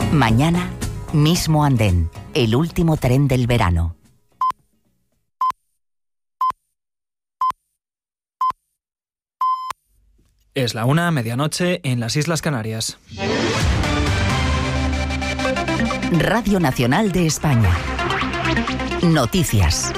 Mañana, mismo andén, el último tren del verano. Es la 1:00, medianoche, en las Islas Canarias. Radio Nacional de España. Noticias.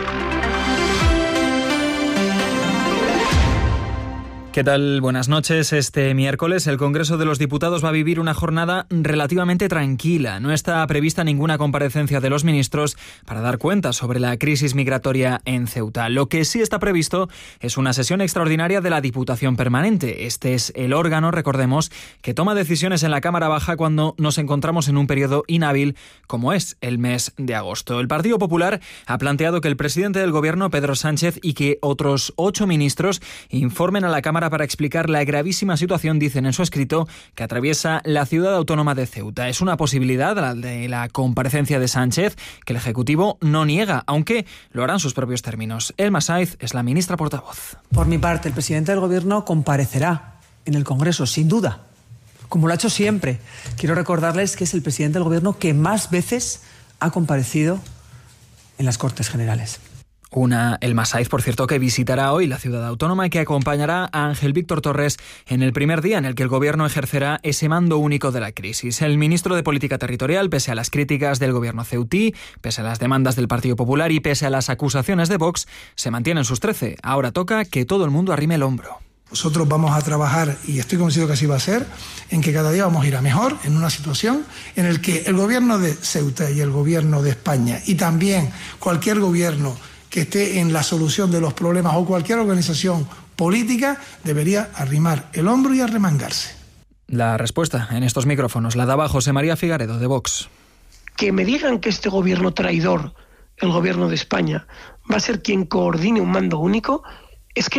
¿Qué tal? Buenas noches. Este miércoles el Congreso de los Diputados va a vivir una jornada relativamente tranquila. No está prevista ninguna comparecencia de los ministros para dar cuenta sobre la crisis migratoria en Ceuta. Lo que sí está previsto es una sesión extraordinaria de la Diputación Permanente. Este es el órgano, recordemos, que toma decisiones en la Cámara Baja cuando nos encontramos en un periodo inhábil como es el mes de agosto. El Partido Popular ha planteado que el presidente del Gobierno, Pedro Sánchez, y que otros 8 ministros informen a la Cámara para explicar la gravísima situación, dicen en su escrito, que atraviesa la ciudad autónoma de Ceuta. Es una posibilidad, la de la comparecencia de Sánchez, que el Ejecutivo no niega, aunque lo hará en sus propios términos. Elma Saiz es la ministra portavoz. Por mi parte, el presidente del Gobierno comparecerá en el Congreso, sin duda, como lo ha hecho siempre. Quiero recordarles que es el presidente del Gobierno que más veces ha comparecido en las Cortes Generales. Elma Saiz, por cierto, que visitará hoy la ciudad autónoma y que acompañará a Ángel Víctor Torres en el primer día en el que el Gobierno ejercerá ese mando único de la crisis. El ministro de Política Territorial, pese a las críticas del Gobierno ceutí, pese a las demandas del Partido Popular y pese a las acusaciones de Vox, se mantiene en sus 13. Ahora toca que todo el mundo arrime el hombro. Nosotros vamos a trabajar, y estoy convencido que así va a ser, en que cada día vamos a ir a mejor, en una situación en la que el Gobierno de Ceuta y el Gobierno de España, y también cualquier gobierno que esté en la solución de los problemas o cualquier organización política, debería arrimar el hombro y arremangarse. La respuesta en estos micrófonos la daba José María Figaredo, de Vox. Que me digan que este gobierno traidor, el gobierno de España, va a ser quien coordine un mando único, es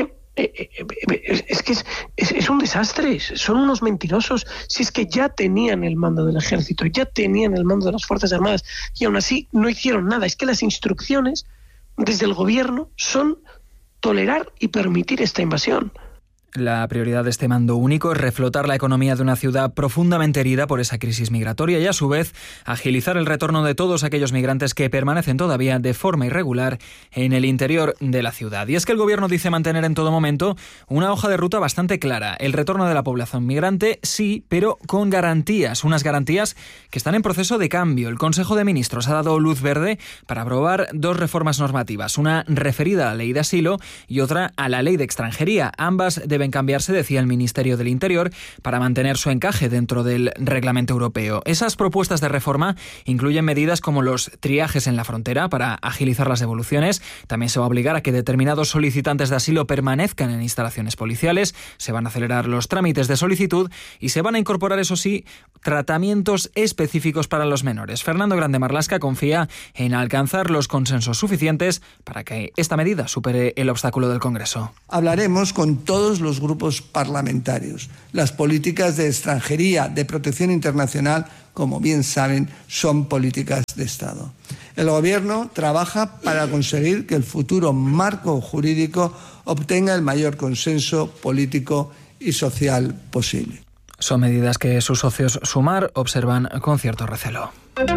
un desastre, son unos mentirosos. Si es que ya tenían el mando del ejército, ya tenían el mando de las Fuerzas Armadas y aún así no hicieron nada. Es que las instrucciones desde el gobierno son tolerar y permitir esta invasión. La prioridad de este mando único es reflotar la economía de una ciudad profundamente herida por esa crisis migratoria y, a su vez, agilizar el retorno de todos aquellos migrantes que permanecen todavía de forma irregular en el interior de la ciudad. Y es que el Gobierno dice mantener en todo momento una hoja de ruta bastante clara. El retorno de la población migrante, sí, pero con garantías. Unas garantías que están en proceso de cambio. El Consejo de Ministros ha dado luz verde para aprobar 2 reformas normativas. Una referida a la ley de asilo y otra a la ley de extranjería. Ambas deben cambiarse, decía el Ministerio del Interior, para mantener su encaje dentro del reglamento europeo. Esas propuestas de reforma incluyen medidas como los triajes en la frontera para agilizar las devoluciones. También se va a obligar a que determinados solicitantes de asilo permanezcan en instalaciones policiales. Se van a acelerar los trámites de solicitud y se van a incorporar, eso sí, tratamientos específicos para los menores. Fernando Grande Marlaska confía en alcanzar los consensos suficientes para que esta medida supere el obstáculo del Congreso. Hablaremos con todos los grupos parlamentarios. Las políticas de extranjería, de protección internacional, como bien saben, son políticas de Estado. El Gobierno trabaja para conseguir que el futuro marco jurídico obtenga el mayor consenso político y social posible. Son medidas que sus socios Sumar observan con cierto recelo.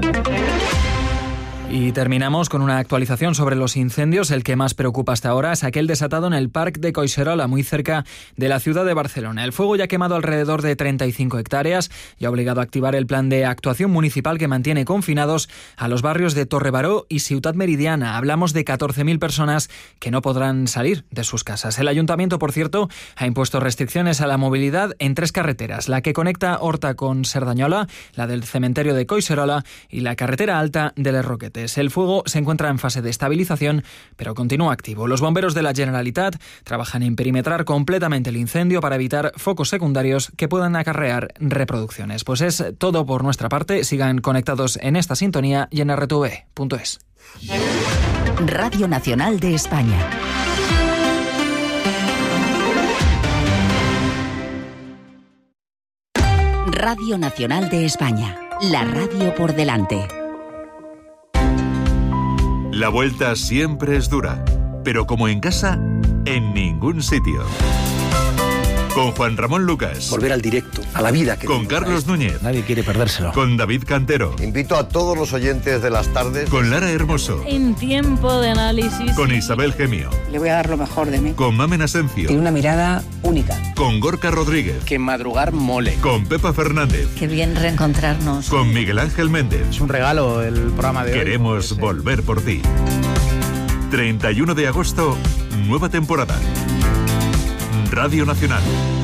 Y terminamos con una actualización sobre los incendios. El que más preocupa hasta ahora es aquel desatado en el Parc de Collserola, muy cerca de la ciudad de Barcelona. El fuego ya ha quemado alrededor de 35 hectáreas y ha obligado a activar el plan de actuación municipal que mantiene confinados a los barrios de Torrebaró y Ciutat Meridiana. Hablamos de 14.000 personas que no podrán salir de sus casas. El ayuntamiento, por cierto, ha impuesto restricciones a la movilidad en 3 carreteras. La que conecta Horta con Cerdanyola, la del cementerio de Collserola y la carretera alta de Les Roquetes. El fuego se encuentra en fase de estabilización, pero continúa activo. Los bomberos de la Generalitat trabajan en perimetrar completamente el incendio para evitar focos secundarios que puedan acarrear reproducciones. Pues es todo por nuestra parte. Sigan conectados en esta sintonía y en rtv.es. Radio Nacional de España. Radio Nacional de España. La radio por delante. La vuelta siempre es dura, pero como en casa, en ningún sitio. Con Juan Ramón Lucas. Volver al directo, a la vida. Con Carlos Núñez. Nadie quiere perdérselo. Con David Cantero. Invito a todos los oyentes de las tardes. Con Lara Hermoso. En tiempo de análisis. Con Isabel Gemio. Le voy a dar lo mejor de mí. Con Mamen Asencio. Tiene una mirada única. Con Gorka Rodríguez. Que madrugar mole. Con Pepa Fernández. Qué bien reencontrarnos. Con Miguel Ángel Méndez. Es un regalo el programa de hoy. Queremos volver por ti. 31 de agosto, nueva temporada. Radio Nacional.